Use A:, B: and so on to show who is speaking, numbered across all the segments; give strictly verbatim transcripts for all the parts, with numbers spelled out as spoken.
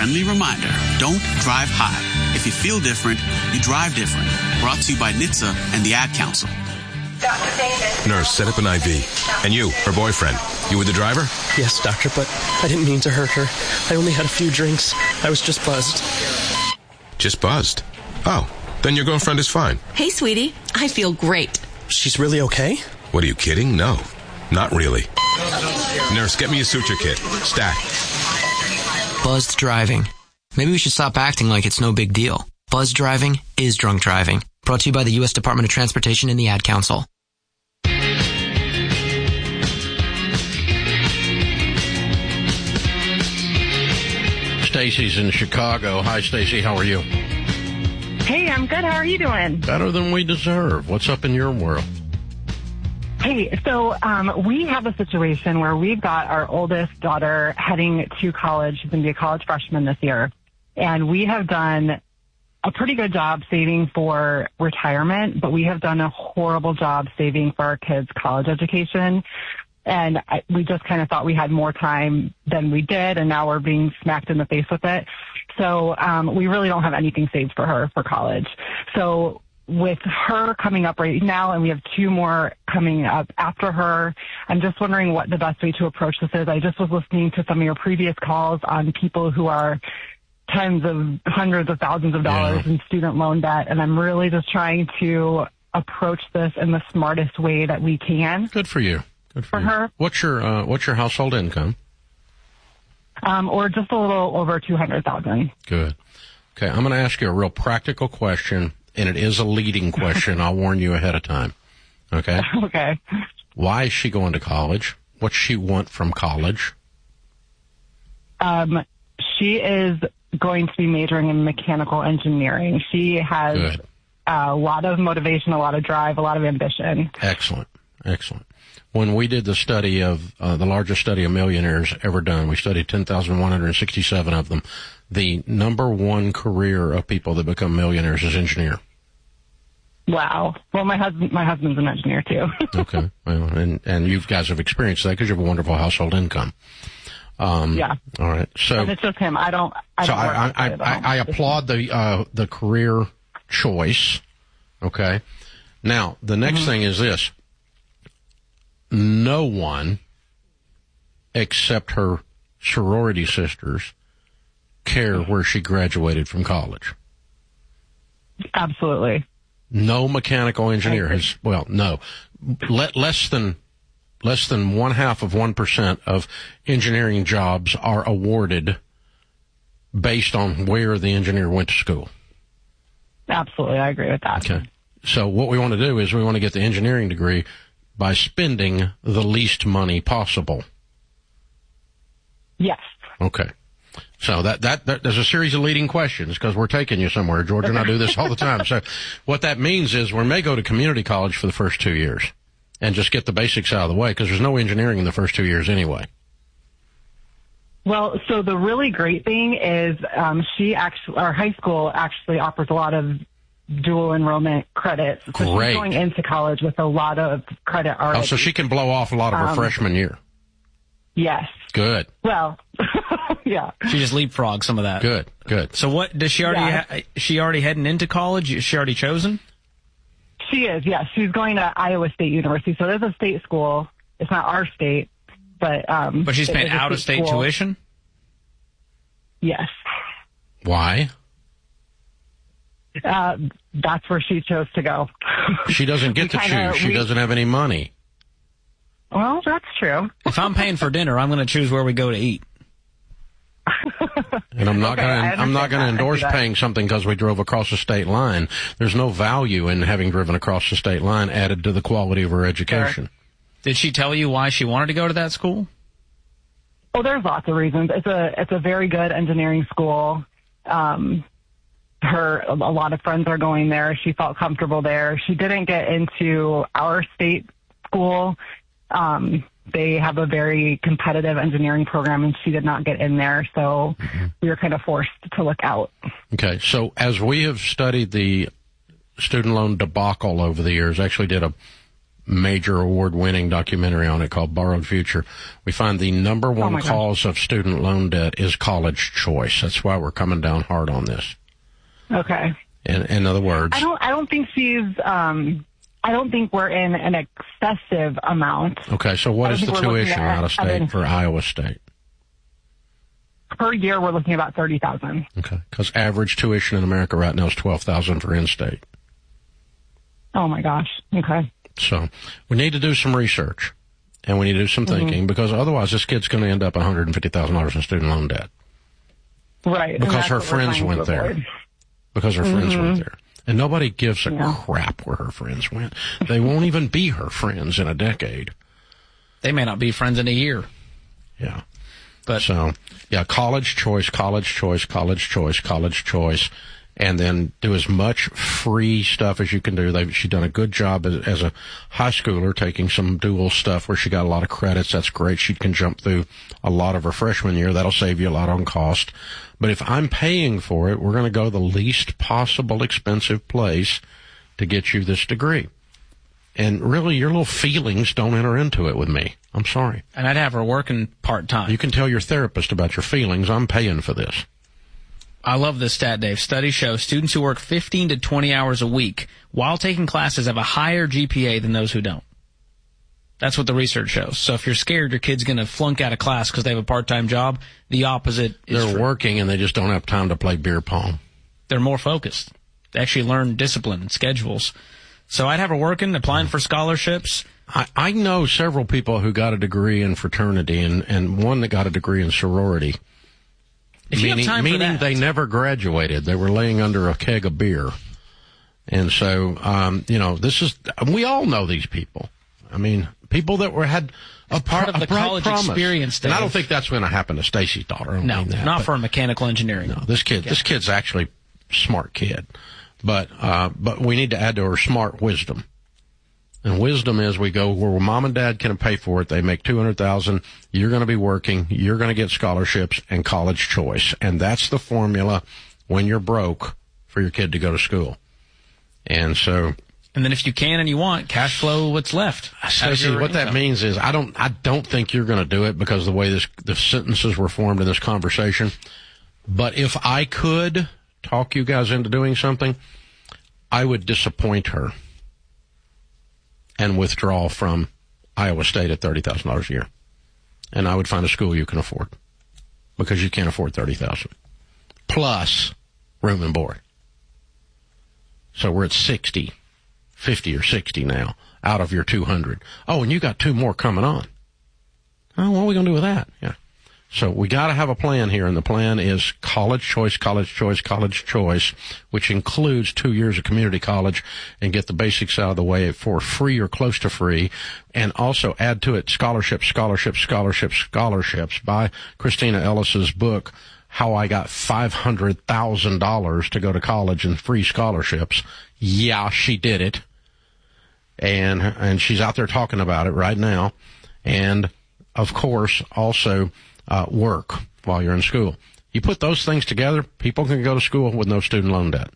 A: friendly reminder, don't drive high. If you feel different, you drive different. Brought to you by N H T S A and the Ad Council.
B: Doctor Davis.
C: Nurse, set up an I V. And you, her boyfriend, you were the driver?
D: Yes, doctor, but I didn't mean to hurt her. I only had a few drinks. I was just buzzed.
C: Just buzzed? Oh, then your girlfriend is fine.
E: Hey, sweetie. I feel great.
D: She's really okay?
C: What, are you kidding? No, not really. Nurse, get me a suture kit. Stat.
F: Buzzed driving. Maybe we should stop acting like it's no big deal. Buzzed driving is drunk driving. Brought to you by the U S Department of Transportation and the Ad Council.
G: Stacy's in Chicago. Hi, Stacy. How are you?
H: Hey, I'm good. How are you doing?
G: Better than we deserve. What's up in your world?
H: Hey, so um, we have a situation where we've got our oldest daughter heading to college. She's going to be a college freshman this year. And we have done a pretty good job saving for retirement, but we have done a horrible job saving for our kids' college education. And I, we just kind of thought we had more time than we did, and now we're being smacked in the face with it. So um, we really don't have anything saved for her for college. So with her coming up right now, and we have two more coming up after her, I'm just wondering what the best way to approach this is. I just was listening to some of your previous calls on people who are tens of hundreds of thousands of dollars yeah. in student loan debt, and I'm really just trying to approach this in the smartest way that we can.
G: Good for you. Good for,
H: for
G: you.
H: her.
G: What's your uh, what's your household income?
H: Um, or just a little over two hundred thousand.
G: Good. Okay, I'm going to ask you a real practical question, and it is a leading question. I'll warn you ahead of time. Okay.
H: Okay.
G: Why is she going to college? What's she want from college?
H: Um, she is going to be majoring in mechanical engineering. She has Good. a lot of motivation, a lot of drive, a lot of ambition.
G: Excellent. Excellent. When we did the study of uh, the largest study of millionaires ever done, we studied ten thousand one hundred sixty-seven of them. The number one career of people that become millionaires is engineer.
H: Wow. Well, my husband, my husband's an engineer too.
G: Okay. Well, and, and you guys have experienced that because you have a wonderful household income. Um,
H: yeah.
G: All right. So
H: and it's just him. I don't. I
G: so
H: don't
G: I, I, I, I applaud the uh, the career choice. Okay. Now the next mm-hmm. thing is this. No one except her sorority sisters care where she graduated from college.
H: Absolutely.
G: No mechanical engineer has, well, no, let, less than, less than one half of one percent of engineering jobs are awarded based on where the engineer went to school.
H: Absolutely. I agree with that.
G: Okay. So what we want to do is we want to get the engineering degree by spending the least money possible.
H: Yes.
G: Okay. So that, that, that there's a series of leading questions because we're taking you somewhere. Georgia and I do this all the time. So what that means is we may go to community college for the first two years and just get the basics out of the way because there's no engineering in the first two years anyway.
H: Well, so the really great thing is um, she actually, our high school actually offers a lot of dual enrollment credits. So
G: Great.
H: She's going into college with a lot of credit already.
G: Oh, so she can blow off a lot of her
H: um,
G: freshman year.
H: Yes.
G: Good.
H: Well, yeah.
I: She just leapfrogged some of that.
G: Good, good.
I: So what, does she already,
H: Yeah.
I: ha- she already heading into college? Is she already chosen?
H: She is, yes. She's going to Iowa State University. So there's a state school. It's not our state, but... Um,
I: but she's paying out-of-state tuition?
H: Yes.
G: Why?
H: Uh, that's where she chose to go.
G: She doesn't get to
H: kinda,
G: choose. She
H: we,
G: doesn't have any money.
H: Well, that's true.
I: If I'm paying for dinner, I'm going to choose where we go to eat.
G: And I'm not
H: okay,
G: going to I'm not going to endorse paying something because we drove across the state line. There's no value in having driven across the state line added to the quality of her education.
H: Sure.
I: Did she tell you why she wanted to go to that school?
H: Oh, there's lots of reasons. It's a it's a very good engineering school. Um, her a lot of friends are going there. She felt comfortable there. She didn't get into our state school. Um, they have a very competitive engineering program, and she did not get in there. So mm-hmm. we were kind of forced to look out.
G: Okay. So as we have studied the student loan debacle over the years, actually did a major award-winning documentary on it called Borrowed Future. We find the number one
H: Oh
G: cause of student loan debt is college choice. That's why we're coming down hard on this.
H: Okay.
G: In, in other words,
H: I don't. I don't think she's. Um, I don't think we're in an excessive amount.
G: okay. So what
H: I
G: is
H: think
G: the
H: we're looking
G: tuition
H: at-
G: out of
H: I
G: state
H: mean-
G: for Iowa State?
H: Per year, we're looking at about thirty thousand.
G: Okay, because average tuition in America right now is twelve thousand for in-state.
H: Oh my gosh. Okay.
G: So we need to do some research, and we need to do some thinking,
H: Mm-hmm.
G: because otherwise this kid's going to end up one hundred fifty thousand dollars in student loan debt
H: Right. and
G: because
H: that's
G: her
H: what we're
G: friends
H: trying to
G: went there.
H: avoid.
G: Because her friends went there. And nobody gives a
H: Yeah.
G: crap where her friends went. They won't even be her friends in a decade.
I: They may not be friends in a year.
G: Yeah.
I: But
G: So, yeah, college choice, college choice, college choice, college choice, and then do as much free stuff as you can do. They've, she's done a good job as, as a high schooler, taking some dual stuff where she got a lot of credits. That's great. She can jump through a lot of her freshman year. That'll save you a lot on cost. But if I'm paying for it, we're going to go the least possible expensive place to get you this degree. And really, your little feelings don't enter into it with me. I'm sorry.
I: and I'd have her working part-time.
G: You can tell your therapist about your feelings. I'm paying for this.
I: I love this stat, Dave. Studies show students who work fifteen to twenty hours a week while taking classes have a higher G P A than those who don't. That's what the research shows. So if you're scared your kid's going to flunk out of class because they have a part-time job, the opposite is
G: They're
I: true.
G: working and they just don't have time to play beer pong.
I: They're more focused. They actually learn discipline and schedules. So I'd have her working, applying for scholarships.
G: I, I know several people who got a degree in fraternity and, and one that got a degree in sorority.
I: If you
G: meaning
I: have time for
G: meaning
I: that.
G: they never graduated. They were laying under a keg of beer. And so, um, you know, this is, we all know these people. I mean, people that were had a
I: part
G: pro-
I: of the
G: a bright
I: college
G: promise.
I: experience,
G: And I
I: Dave.
G: don't think that's going to happen to Stacy's daughter. I don't
I: No,
G: mean that,
I: not
G: but-
I: for a mechanical engineering.
G: No, this kid, this kid's actually a smart kid, but uh, but we need to add to her smart wisdom. And wisdom is we go where mom and dad can pay for it. They make two hundred thousand. You're going to be working. You're going to get scholarships and college choice, and that's the formula when you're broke for your kid to go to school. And so.
I: And then if you can and you want, cash flow what's left.
G: Stacey, what that means is I don't I don't think you're going to do it because of the way this the sentences were formed in this conversation. But if I could talk you guys into doing something, I would disappoint her and withdraw from Iowa State at thirty thousand dollars a year. And I would find a school you can afford because you can't afford thirty thousand dollars plus room and board. So we're at sixty. fifty or sixty now out of your two hundred. Oh, and you got two more coming on. Oh, what are we going to do with that? Yeah. So we got to have a plan here, and the plan is college choice, college choice, college choice, which includes two years of community college and get the basics out of the way for free or close to free, and also add to it scholarships, scholarships, scholarships, scholarships. Buy Christina Ellis's book, How I Got five hundred thousand dollars to go to college and free scholarships. Yeah, she did it. And, and she's out there talking about it right now. And of course, also, uh, work while you're in school. You put those things together, people can go to school with no student loan debt.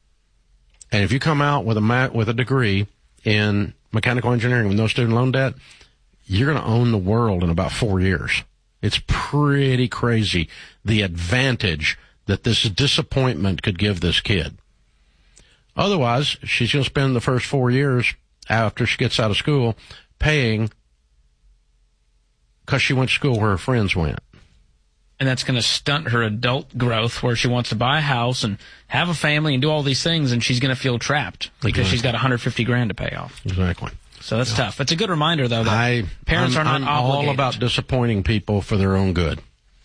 G: And if you come out with a ma- with a degree in mechanical engineering with no student loan debt, you're going to own the world in about four years. It's pretty crazy the advantage that this disappointment could give this kid. Otherwise, she's going to spend the first four years after she gets out of school paying because she went to school where her friends went.
I: And that's going to stunt her adult growth where she wants to buy a house and have a family and do all these things, and she's going to feel trapped because
G: Exactly.
I: she's got one hundred fifty grand to pay off.
G: Exactly.
I: So that's
G: Yeah.
I: tough. It's a good reminder, though, that
G: I,
I: parents
G: I'm,
I: are not
G: I'm
I: obligated.
G: all about disappointing people for their own good.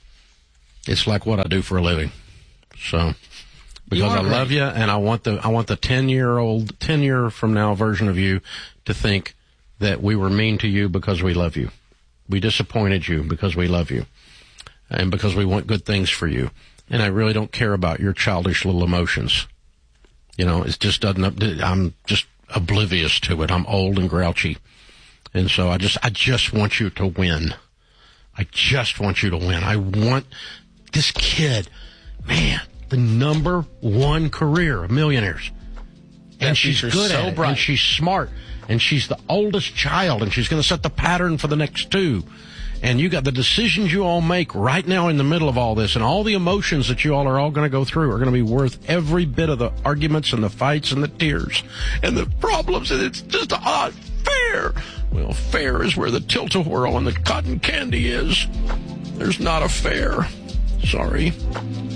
G: It's like what I do for a living. So, because
I: are
G: I love
I: great.
G: you, and I want the I want the ten year old, ten year from now version of you to think that we were mean to you because we love you. We disappointed you because we love you, and because we want good things for you. And I really don't care about your childish little emotions. You know, it just doesn't. I'm just oblivious to it. I'm old and grouchy, and so I just I just want you to win. I just want you to win. I want this kid, man, the number one career of millionaires. and she's good
I: so
G: at it,
I: bright.
G: and she's smart, and she's the oldest child, and she's going to set the pattern for the next two. And you got the decisions you all make right now in the middle of all this, and all the emotions that you all are all going to go through are going to be worth every bit of the arguments and the fights and the tears and the problems, and it's just not fair. Well, fair is where the tilt-a-whirl and the cotton candy is. There's not a fair. Sorry.